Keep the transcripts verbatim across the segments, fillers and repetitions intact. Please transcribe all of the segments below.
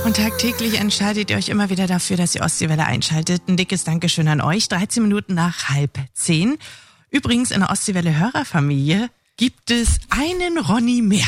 Und tagtäglich entscheidet ihr euch immer wieder dafür, dass ihr Ostseewelle einschaltet. Ein dickes Dankeschön an euch. dreizehn Minuten nach halb zehn. Übrigens, in der Ostseewelle Hörerfamilie gibt es einen Ronny mehr.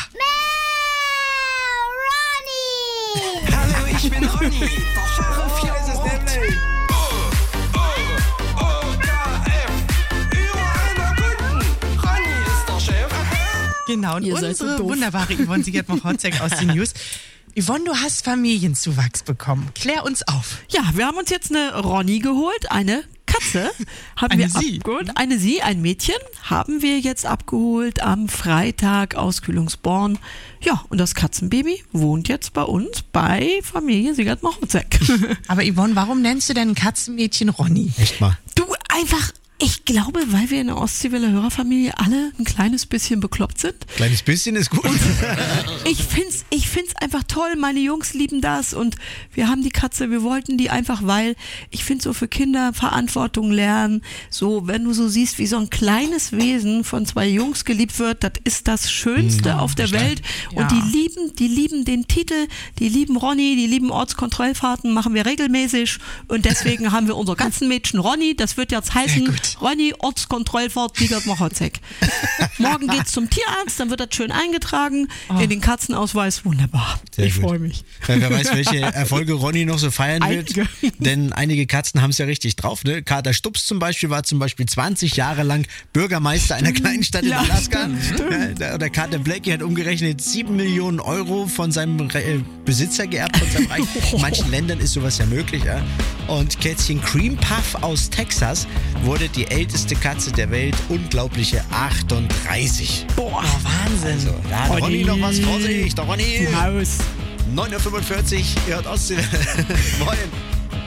Ronny! Hallo, ich bin Ronny. Der Sheriff hier ist es nämlich. O, O, O, K, F. Überall erkunden. Ronny ist der Chef. Genau, und Ihr seid unsere so doof. wunderbare Yvonne Siegert-Mochorzek aus den News. Yvonne, du hast Familienzuwachs bekommen. Klär uns auf. Ja, wir haben uns jetzt eine Ronny geholt, eine Katze haben Eine wir Sie. abgeholt. Eine Sie, ein Mädchen, haben wir jetzt abgeholt am Freitag aus Kühlungsborn. Ja, und das Katzenbaby wohnt jetzt bei uns bei Familie Siegert-Mochorzek. Aber Yvonne, warum nennst du denn ein Katzenmädchen Ronny? Echt mal. Du, einfach, ich glaube, weil wir in der Ostseewelle Hörerfamilie alle ein kleines bisschen bekloppt sind. Kleines bisschen ist gut. Ich find's, ich find's einfach toll. Meine Jungs lieben das und wir haben die Katze, wir wollten die einfach, weil ich finde so für Kinder Verantwortung lernen. So, wenn du so siehst, wie so ein kleines Wesen von zwei Jungs geliebt wird, das ist das Schönste Mhm, auf der verstanden. Welt. Ja. Und die lieben, die lieben den Titel, die lieben Ronny, die lieben Ortskontrollfahrten, machen wir regelmäßig. Und deswegen haben wir unser Katzenmädchen Ronny, das wird jetzt heißen, gut. Ronny, Ortskontrollfahrt, Siegert-Mochorzek. Morgen geht's zum Tierarzt, dann wird das schön eingetragen in den Katzenausweis. Wunderbar. Sehr ich gut. freue mich. Wer wer weiß, welche Erfolge Ronny noch so feiern wird. Einige. Denn einige Katzen haben es ja richtig drauf. Ne? Kater Stups zum Beispiel war zum Beispiel zwanzig Jahre lang Bürgermeister einer kleinen Stadt in Ja, Alaska. stimmt, stimmt. Ja, der, der Kater Blackie hat umgerechnet sieben Millionen Euro von seinem Re äh, Besitzer geerbt, von seinem Reich. In manchen Ländern ist sowas ja möglich. Ja? Und Kätzchen Cream Puff aus Texas wurde die älteste Katze der Welt, unglaubliche achtunddreißig. Boah, Wahnsinn. So, da hat Ronny. Ronny noch was vor sich. Der Ronny. Haus. neun Uhr fünfundvierzig, ihr hört Ostsee. Moin.